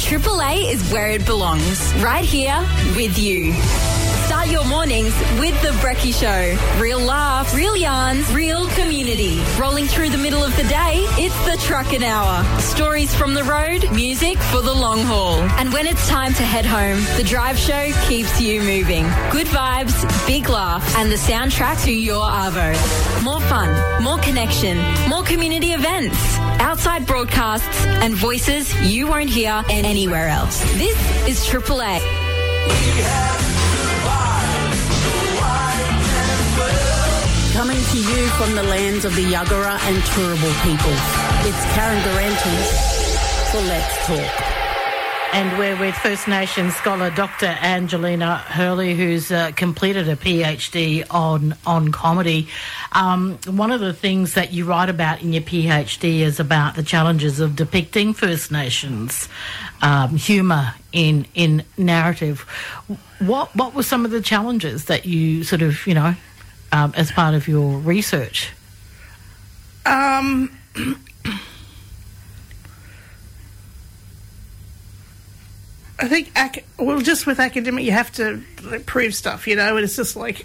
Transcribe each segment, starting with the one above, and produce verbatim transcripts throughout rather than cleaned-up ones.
Triple A is where it belongs, right here with you. Start your mornings with The Brekkie Show. Real laughs, real yarns, real community. Rolling through the middle of the day, it's the Truckin' Hour. Stories from the road, music for the long haul. And when it's time to head home, The Drive Show keeps you moving. Good vibes, big laughs, and the soundtrack to your arvo. More fun, more connection, more community events, outside broadcasts, and voices you won't hear anywhere else. This is Triple A. Coming to you from the lands of the Yagara and Turrbal peoples, it's Karen Durante for Let's Talk. And we're with First Nations scholar Doctor Angelina Hurley, who's uh, completed a PhD on on comedy. Um, one of the things that you write about in your PhD is about the challenges of depicting First Nations um, humour in in narrative. What what were some of the challenges that you sort of, you know, um, as part of your research? Um. I think, ac- well, just with academic, you have to like, prove stuff, you know, and it's just like...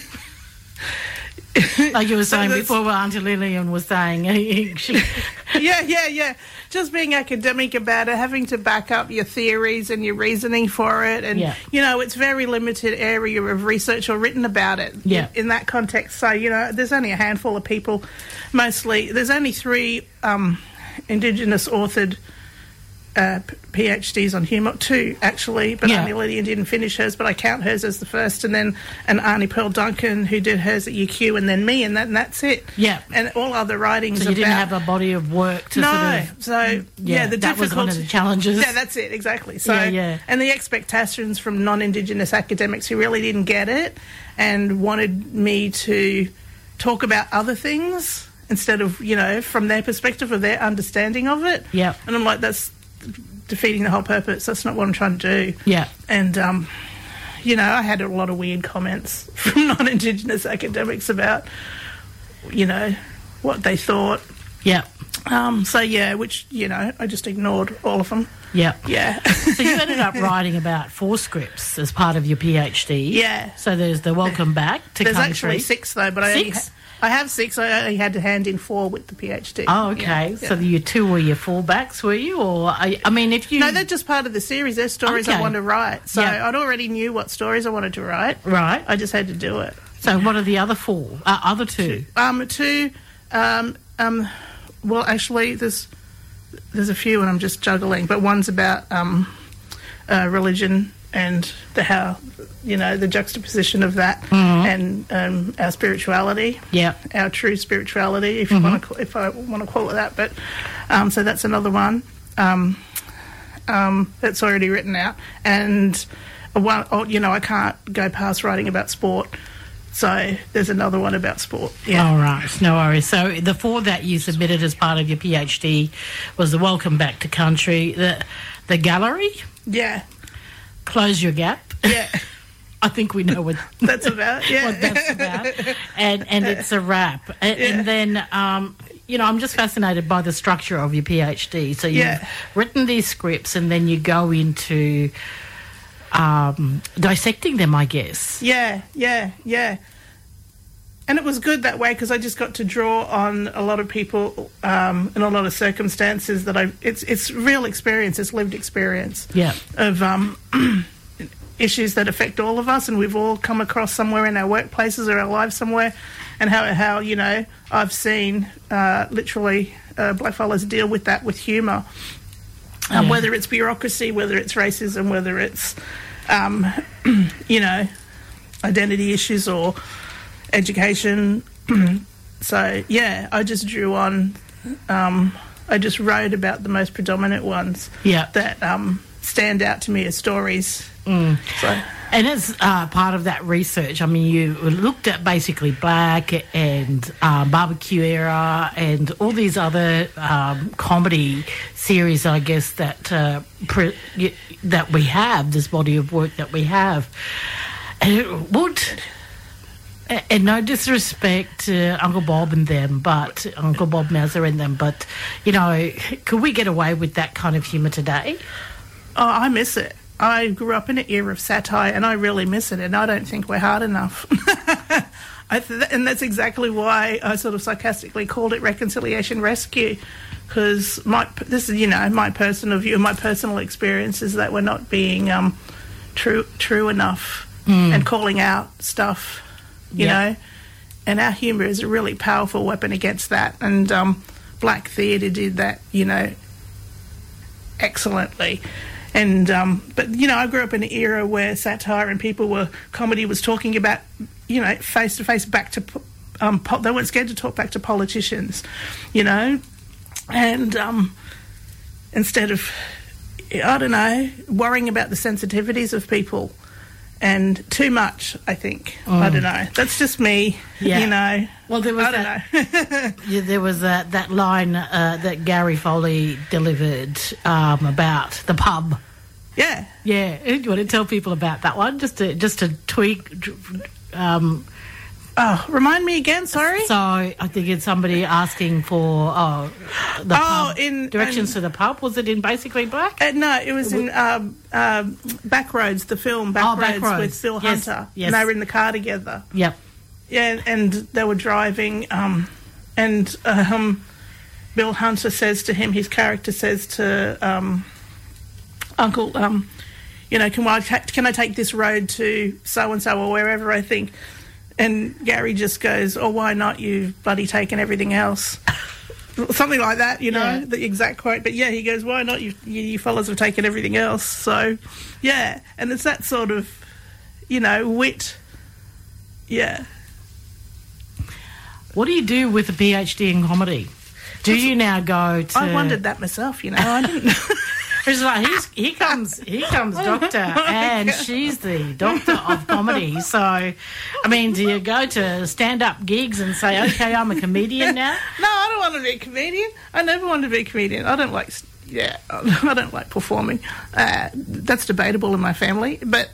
like you were saying so before, what Auntie Lillian was saying. she... yeah, yeah, yeah. Just being academic about it, having to back up your theories and your reasoning for it. And, yeah. you know, it's very limited area of research or written about it yeah. in, in that context. So, you know, there's only a handful of people, mostly. There's only three um, Indigenous authored Uh, PhDs on humour, two actually, but yeah. Auntie Lillian didn't finish hers, but I count hers as the first, and then and Auntie Pearl Duncan, who did hers at U Q, and then me, and that and that's it. Yeah, and all other writings. So you about, didn't have a body of work to no, sort of. So yeah, yeah the that was one of the challenges. Yeah, that's it exactly. So yeah, yeah. and the expectations from non-Indigenous academics who really didn't get it and wanted me to talk about other things instead of, you know, from their perspective or their understanding of it. Yeah, and I'm like, that's defeating the whole purpose. That's not what I'm trying to do. Yeah. And, um, you know, I had a lot of weird comments from non-Indigenous academics about, you know, what they thought. Yeah. Um, so, yeah, which, you know, I just ignored all of them. Yeah. Yeah. So you ended up writing about four scripts as part of your PhD. Yeah. So there's the Welcome Back to There's Country. actually six, though, but I only Six? ha- I have six. I only had to hand in four with the PhD. Oh, okay. Yeah, So yeah. your two were your fallbacks, were you? Or, I, I mean, if you... No, they're just part of the series. They're stories Okay. I want to write. So Yeah. I'd already knew what stories I wanted to write. Right. I just had to do it. So what are the other four? Uh, other two? Um, two, um, um, well, actually, there's there's a few, and I'm just juggling. But one's about um, uh, religion and the how, you know, the juxtaposition of that, mm-hmm. and um, our spirituality. Yeah, our true spirituality, if you mm-hmm. want to, if I want to call it that. But um, so that's another one um, um, that's already written out, and one, oh, you know, I can't go past writing about sport. So there's another one about sport. Yeah. All right, no worries. So the four that you submitted as part of your PhD was the Welcome Back to Country, the the Gallery. Yeah. Close Your Gap. Yeah. I think we know what that's about. Yeah. what that's about. And and it's a wrap. And, yeah. and then um, you know, I'm just fascinated by the structure of your PhD. So you've yeah. written these scripts, and then you go into um, dissecting them, I guess. Yeah, yeah, yeah. And it was good that way because I just got to draw on a lot of people um, and a lot of circumstances that I. It's it's real experience. It's lived experience. Yeah. Of um, issues that affect all of us, and we've all come across somewhere in our workplaces or our lives somewhere, and how how you know I've seen uh, literally uh, blackfellas deal with that with humour, um, yeah. whether it's bureaucracy, whether it's racism, whether it's um, you know identity issues or education. So yeah, I just drew on. Um, I just wrote about the most predominant ones. Yeah. That um, stand out to me as stories. Mm. So. And as uh, part of that research, I mean, you looked at basically Black and uh, Barbecue Era and all these other um, comedy series, I guess, that uh, pre- that we have, this body of work that we have. And it would... And no disrespect to Uncle Bob and them, but Uncle Bob Mazza and them, but, you know, could we get away with that kind of humour today? Oh, I miss it. I grew up in an era of satire, and I really miss it, and I don't think we're hard enough. I th- and that's exactly why I sort of sarcastically called it Reconciliation Rescue, because my this is, you know, my personal view, my personal experience is that we're not being um, true true enough mm. and calling out stuff, you yeah. know, and our humour is a really powerful weapon against that, and um, black theatre did that, you know, excellently. And um, but you know, I grew up in an era where satire and people were comedy was talking about, you know, face to face back to um, po- they weren't scared to talk back to politicians, you know, and um, instead of I don't know worrying about the sensitivities of people and too much. I think mm. I don't know. That's just me, yeah. you know. Well, there was I don't that, know. yeah, there was that that line uh, that Gary Foley delivered um, about the pub. Yeah, yeah. Do you want to tell people about that one? Just to just to tweak. Um, oh, remind me again. Sorry. So I think it's somebody asking for oh, the oh, pub, in directions um, to the pub. Was it in Basically Black? Uh, no, it was in um, uh, Backroads, the film Backroads, oh, Backroads. with Phil yes, Hunter. Yes. And they were in the car together. Yep. Yeah, and they were driving, um, and um, Bill Hunter says to him, his character says to um, Uncle, um, you know, can I, ta- can I take this road to so-and-so or wherever I think? And Gary just goes, oh, why not? You've bloody taken everything else. Something like that, you know, yeah. the exact quote. But, yeah, he goes, why not? You, you, you fellas have taken everything else. So, yeah, and it's that sort of, you know, wit. Yeah. What do you do with a PhD in comedy? Do you now go to... I wondered that myself, you know. I didn't know. It's like, he's, here comes, here comes Doctor, and she's the Doctor of Comedy. So, I mean, do you go to stand-up gigs and say, okay, I'm a comedian now? No, I don't want to be a comedian. I never wanted to be a comedian. I don't like... Yeah, I don't like performing. Uh, that's debatable in my family, but...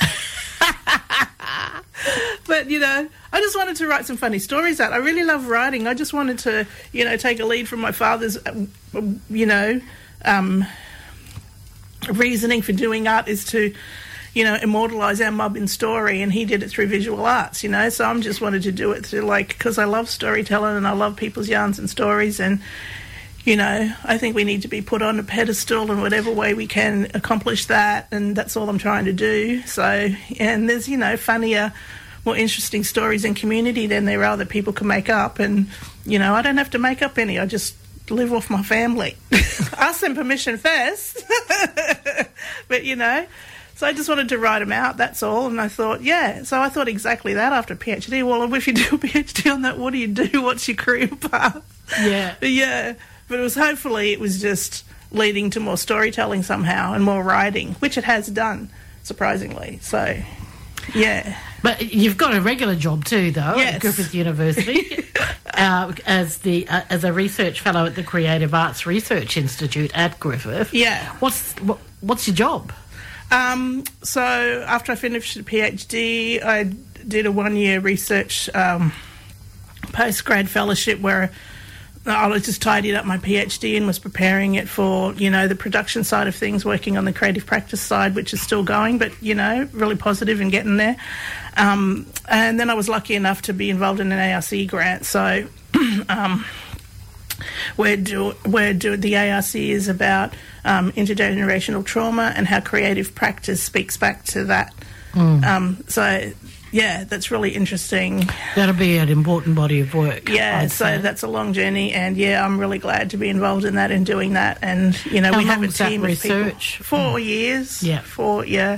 But, you know, I just wanted to write some funny stories out. I really love writing. I just wanted to, you know, take a lead from my father's, you know, um, reasoning for doing art is to, you know, immortalise our mob in story, and he did it through visual arts, you know. So I'm just wanted to do it through, like, because I love storytelling and I love people's yarns and stories, and, you know, I think we need to be put on a pedestal in whatever way we can accomplish that, and that's all I'm trying to do. So, and there's, you know, funnier, more interesting stories in community than there are that people can make up, and, you know, I don't have to make up any. I just live off my family. Ask them permission first. But, you know, so I just wanted to write them out, that's all, and I thought, yeah, so I thought exactly that after a PhD. Well, if you do a PhD on that, what do you do? What's your career path? Yeah. Yeah. But it was hopefully it was just leading to more storytelling somehow and more writing, which it has done, surprisingly. So, yeah. But you've got a regular job too, though, yes. at Griffith University, uh, as the uh, as a research fellow at the Creative Arts Research Institute at Griffith. Yeah. What's what, what's your job? Um, so after I finished the PhD, I did a one-year research um, post-grad fellowship where I just tidied up my PhD and was preparing it for, you know, the production side of things, working on the creative practice side, which is still going, but, you know, really positive and getting there. Um, and then I was lucky enough to be involved in an A R C grant. So um, where do, where do the A R C is about um, intergenerational trauma and how creative practice speaks back to that. Mm. Um, so... Yeah, that's really interesting. That'll be an important body of work. Yeah, I'd so say. That's a long journey, and yeah, I'm really glad to be involved in that and doing that. And you know, How we have a long's that team of research? people. Four mm. years. Yeah, four. Yeah.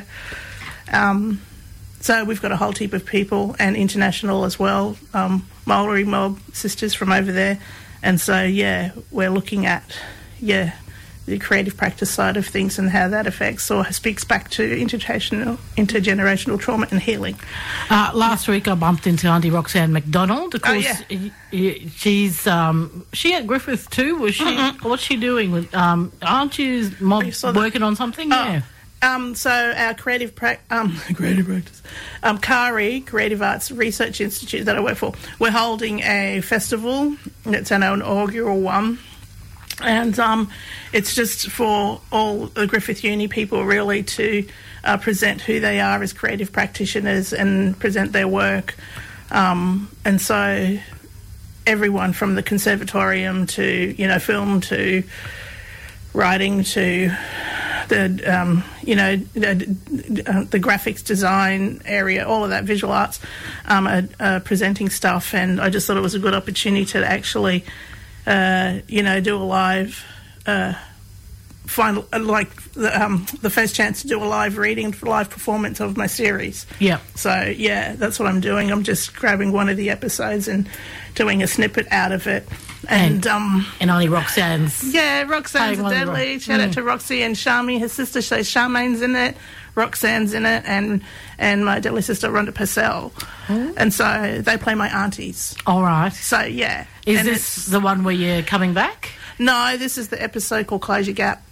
Um, so we've got a whole heap of people and international as well. Um, Maori mob sisters from over there, and so yeah, we're looking at yeah. the creative practice side of things and how that affects or speaks back to intergenerational, intergenerational trauma and healing. Uh, last week I bumped into Auntie Roxanne McDonald. Of course, oh, yeah. y- y- she's um, she at Griffith too. Was she? Mm-hmm. What's she doing? With um, aren't you mob working on something? Oh. Yeah. Um, so our creative pra- um, creative practice, um, CARI, Creative Arts Research Institute that I work for, we're holding a festival. It's an inaugural one. And um, it's just for all the Griffith Uni people really to uh, present who they are as creative practitioners and present their work. Um, and so everyone from the conservatorium to, you know, film to writing to the, um, you know, the, the graphics design area, all of that, visual arts, um, are, are presenting stuff. And I just thought it was a good opportunity to actually... Uh, you know, do a live, uh, final, uh, like the, um, the first chance to do a live reading, live performance of my series. Yeah. So, yeah, that's what I'm doing. I'm just grabbing one of the episodes and doing a snippet out of it. And, And, um, and only Roxanne's. yeah, Roxanne's Playing one of the deadly. Ro- Shout out Mm. to Roxy and Charmy, her sister. So Charmaine's in it, Roxanne's in it, and and my deadly sister Rhonda Purcell. And so they play my aunties. All right. So, yeah. Is And this it's- the one where you're coming back? No, this is the episode called Close Your Gap.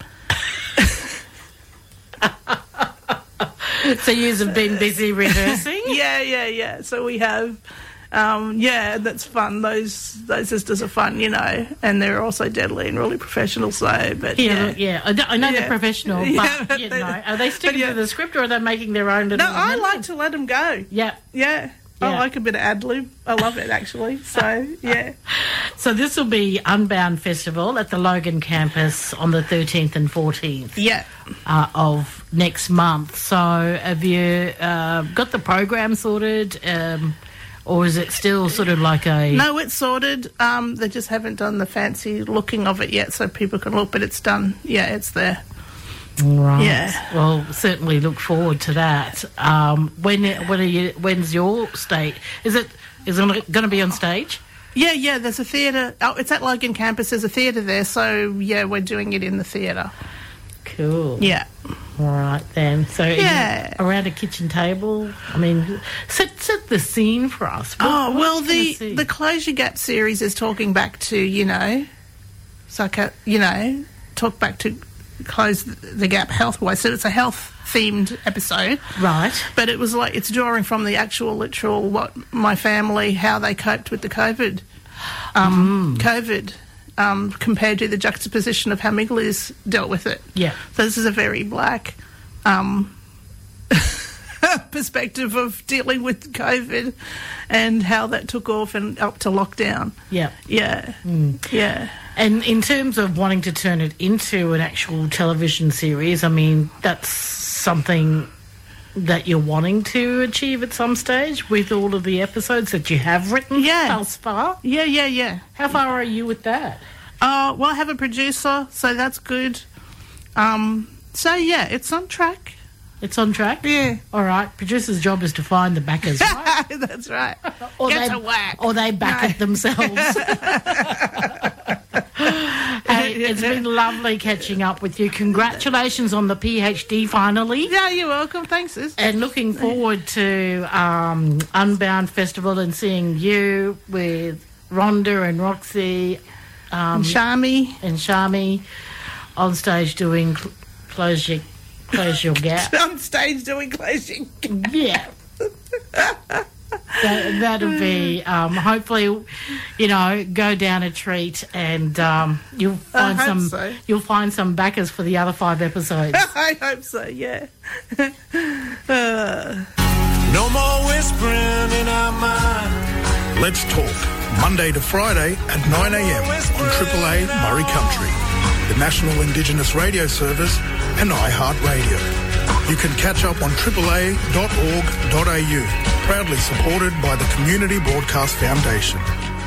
So you have been busy rehearsing? Yeah, yeah, yeah. So we have, um, yeah, that's fun. Those those sisters are fun, you know, and they're also deadly and really professional. So, but Yeah, yeah, yeah. I, know- I know Yeah. they're professional, Yeah, but, but you they- know, are they sticking but yeah. to the script or are they making their own little... No, I like to let them go. Yeah. Yeah, Yeah. I like a bit of ad lib. I love it actually. So yeah, So this will be Unbound Festival at the Logan campus on the thirteenth and fourteenth yeah. uh, of next month. So have you uh, got the program sorted, um, or is it still sort of like a... No, it's sorted. Um, they just haven't done the fancy looking of it yet, so people can look. But it's done. Yeah, it's there. Right. Yeah. Well, certainly look forward to that. Um, when when are you? When's your stage? Is it is it going to be on stage? Yeah, yeah. There's a theatre. Oh, it's at Logan campus. There's a theatre there. So yeah, we're doing it in the theatre. Cool. Yeah. All right then. So are you Yeah. around a kitchen table. I mean, set set the scene for us. What- Oh what well, are we gonna the see? the Close Your Gap series is talking back to you know, psycho, you know, talk back to close the gap health wise. So it's a health themed episode, right. but it was like it's drawing from the actual literal what my family how they coped with the COVID, um, COVID. Um, compared to the juxtaposition of how Miggly's dealt with it. Yeah. So this is a very black um, perspective of dealing with COVID and how that took off and up to lockdown. Yeah. Yeah. Mm. Yeah. And in terms of wanting to turn it into an actual television series, I mean, that's something that you're wanting to achieve at some stage with all of the episodes that you have written Yeah. thus far? Yeah, yeah, yeah. How far are you with that? Uh, well, I have a producer, so that's good. Um, so, yeah, it's on track. It's on track? Yeah. All right. Producer's job is to find the backers, right? That's right. Or Get they, to whack. Or they back No. it themselves. Hey, it's been lovely catching up with you. Congratulations on the PhD finally. Yeah, you're welcome. Thanks, sis. And looking forward to um, Unbound Festival and seeing you with Rhonda and Roxy um, Charmy. and Shami on stage doing cl- Close Your, close your Gap. On stage doing closing. Yeah. That, that'll be, um, hopefully, you know, go down a treat and um, you'll find hope some so. you'll find some backers for the other five episodes. I hope so, yeah. uh. No more whispering in our mind. Let's Talk, Monday to Friday at nine a.m. on Triple A Murray Country, the National Indigenous Radio Service and iHeartRadio. You can catch up on triple a dot org dot a u, proudly supported by the Community Broadcast Foundation.